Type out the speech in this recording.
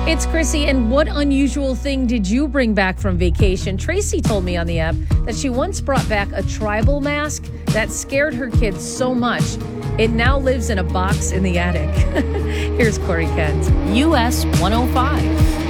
It's Chrissy, and what unusual thing did you bring back from vacation? Tracy told me on the app that she once brought back a tribal mask that scared her kids so much, it now lives in a box in the attic. Here's Corey Kent. US 105.